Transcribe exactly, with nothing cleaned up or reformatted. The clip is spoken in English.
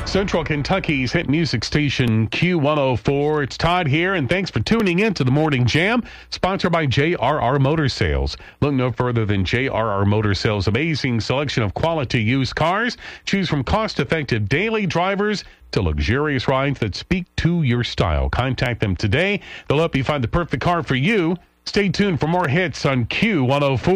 Central Kentucky's hit music station Q one oh four. It's Todd here, and thanks for tuning in to the Morning Jam, sponsored by J R R Motor Sales. Look no further than J R R Motor Sales' amazing selection of quality used cars. Choose from cost-effective daily drivers to luxurious rides that speak to your style. Contact them today. They'll help you find the perfect car for you. Stay tuned for more hits on Q one oh four.